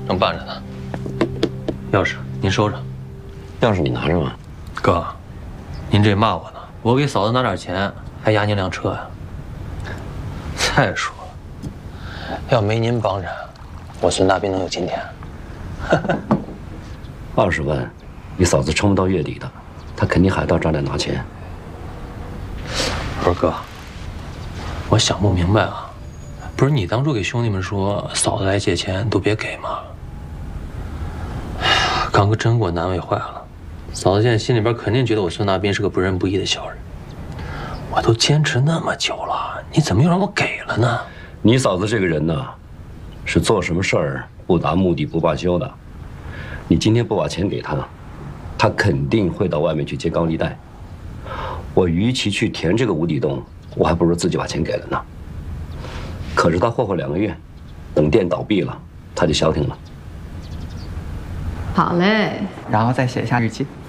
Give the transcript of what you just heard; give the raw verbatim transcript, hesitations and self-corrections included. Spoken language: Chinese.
正办着呢。钥匙您收着。 钥匙你拿着吗？ 哥，您这骂我呢？我给嫂子拿点钱，还押您辆车呀。再说了，要没您帮着，我孙大兵能有今天？ 二十万，你嫂子撑不到月底的，她肯定还到这儿来拿钱。 不是哥，我想不明白啊，不是你当初给兄弟们说嫂子来借钱都别给吗？哎呀，刚哥真给我难为坏了。嫂子现在心里边肯定觉得我孙大兵是个不仁不义的小人。我都坚持那么久了，你怎么又让我给了呢？ 你嫂子这个人呢，是做什么事儿不达目的不罢休的。你今天不把钱给她，她肯定会到外面去借高利贷。我与其去填这个无底洞，我还不如自己把钱给了呢。可是她霍霍两个月，等店倒闭了，她就消停了。 好嘞， 然后再写下日期。